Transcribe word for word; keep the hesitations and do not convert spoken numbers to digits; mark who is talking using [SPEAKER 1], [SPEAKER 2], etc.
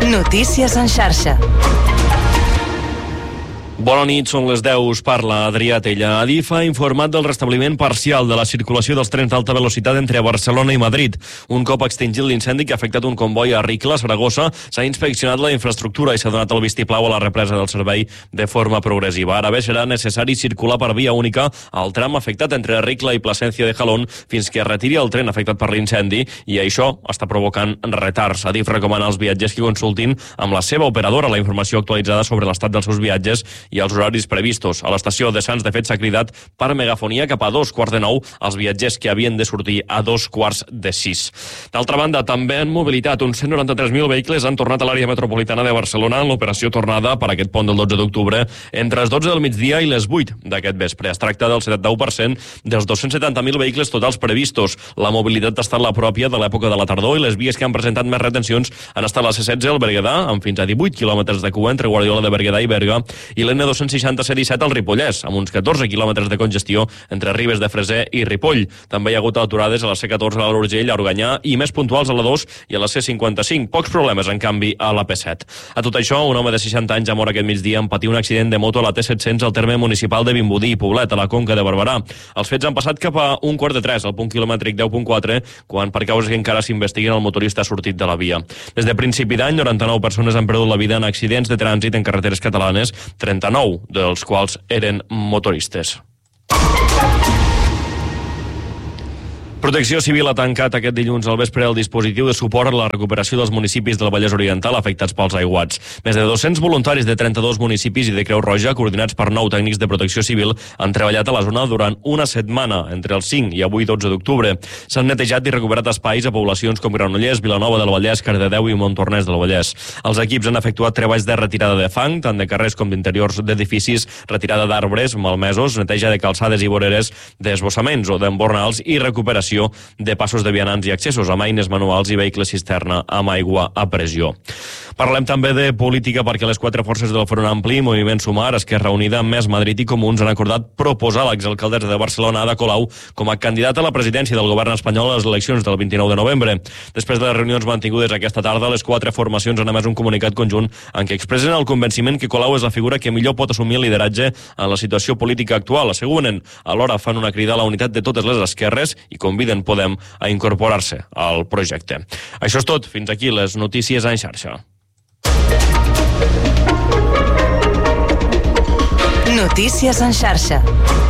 [SPEAKER 1] Notícies en xarxa.
[SPEAKER 2] Bona nit, són les deu, us parla Adrià Tella. Adif ha informat del restabliment parcial de la circulació dels trens d'alta velocitat entre Barcelona i Madrid. Un cop extingit l'incendi que ha afectat un comboi a Ricla, Saragossa, s'ha inspeccionat la infraestructura i s'ha donat el vistiplau a la represa del servei de forma progressiva. Ara bé, serà necessari circular per via única al tram afectat entre Ricla i Plasencia de Jalón fins que es retiri el tren afectat per l'incendi, i això està provocant retards. Adif recomana als viatgers que consultin amb la seva operadora la informació actualitzada sobre l'estat dels seus viatges i els horaris previstos. A l'estació de Sants, de fet, s'ha cridat per megafonia cap a dos quarts de nou als viatgers que havien de sortir a dos quarts de sis. D'altra banda, també en mobilitat, uns cent noranta-tres mil vehicles han tornat a l'àrea metropolitana de Barcelona en l'operació tornada per aquest pont del dotze d'octubre entre les dotze del migdia i les vuit d'aquest vespre. Es tracta del setanta-u per cent dels dos-cents setanta mil vehicles totals previstos. La mobilitat ha estat la pròpia de l'època de la tardor i les vies que han presentat més retencions han estat la C setze al Berguedà, amb fins a divuit quilòmetres de cua entre Guardiola de Berguedà i Berga, i l'N dos cents seixanta-set i set al Ripollès, amb uns catorze quilòmetres de congestió entre Ribes de Freser i Ripoll. També hi ha hagut aturades a la C catorze a l'Urgell, a Organyà, i més puntuals a la dos i a la C cinquanta-cinc. Pocs problemes, en canvi, a la P set. A tot això, un home de seixanta anys ha mort aquest migdia en patir un accident de moto a la T set-cents al terme municipal de Vimbodí i Poblet, a la Conca de Barberà. Els fets han passat cap a un quart de tres, al punt quilomètric deu punt quatre, quan per causes que encara s'investiguen el motorista ha sortit de la via. Des de principi d'any, noranta-nou persones han perdut la vida en accidents de trànsit en carreteres catalanes, trenta-nou dels quals eren motoristes. Protecció Civil ha tancat aquest dilluns al vespre el dispositiu de suport a la recuperació dels municipis del Vallès Oriental afectats pels aiguats. Més de dos-cents voluntaris de trenta-dos municipis i de Creu Roja, coordinats per nou tècnics de Protecció Civil, han treballat a la zona durant una setmana, entre el cinc i avui dotze d'octubre. S'han netejat i recuperat espais a poblacions com Granollers, Vilanova del Vallès, Cardedeu i Montornès del Vallès. Els equips han efectuat treballs de retirada de fang, tant de carrers com d'interiors d'edificis, retirada d'arbres malmesos, neteja de calçades i voreres, desbossaments o d'embornals i recuperació de passos de vianants i accessos amb eines manuals i vehicles cisterna amb aigua a pressió. Parlem també de política perquè les quatre forces del Front Ampli, Moviment Sumar, Esquerra Unida, Més Madrid i Comuns han acordat proposar l'exalcaldessa de Barcelona, Ada Colau, com a candidata a la presidència del govern espanyol a les eleccions del vint-i-nou de novembre. Després de les reunions mantingudes aquesta tarda, les quatre formacions han emès un comunicat conjunt en què expressen el convenciment que Colau és la figura que millor pot assumir el lideratge en la situació política actual. Asseguren, alhora fan una crida a la unitat de totes les esquerres i conviden Podem a incorporar-se al projecte. Això és tot. Fins aquí les notícies en xarxa.
[SPEAKER 1] Notícies en xarxa.